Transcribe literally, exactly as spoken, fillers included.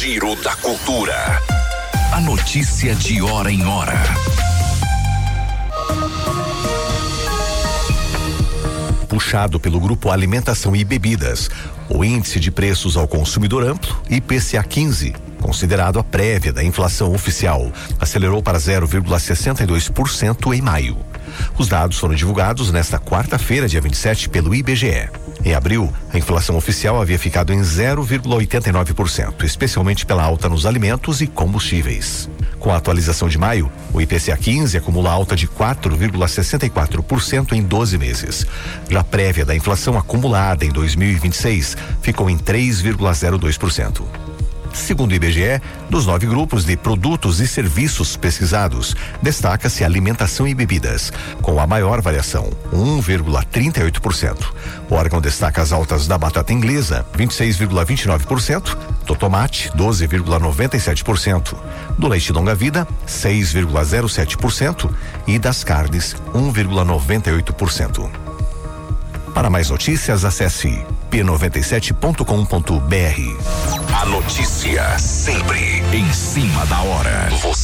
Giro da Cultura. A notícia de hora em hora. Puxado pelo Grupo Alimentação e Bebidas, o Índice de Preços ao Consumidor Amplo, I P C A quinze, considerado a prévia da inflação oficial, acelerou para zero vírgula sessenta e dois por cento em maio. Os dados foram divulgados nesta quarta-feira, dia vinte e sete, pelo I B G E. Em abril, a inflação oficial havia ficado em zero vírgula oitenta e nove por cento, especialmente pela alta nos alimentos e combustíveis. Com a atualização de maio, o I P C A quinze acumula alta de quatro vírgula sessenta e quatro por cento em doze meses. Já a prévia da inflação acumulada em dois mil e vinte e seis ficou em três vírgula zero dois por cento. Segundo o I B G E, dos nove grupos de produtos e serviços pesquisados, destaca-se alimentação e bebidas, com a maior variação, um vírgula trinta e oito por cento. O órgão destaca as altas da batata inglesa, vinte e seis vírgula vinte e nove por cento, do tomate, doze vírgula noventa e sete por cento, do leite longa-vida, seis vírgula zero sete por cento e das carnes, um vírgula noventa e oito por cento. Para mais notícias, acesse p noventa e sete ponto com ponto b r. A notícia sempre em cima da hora. Você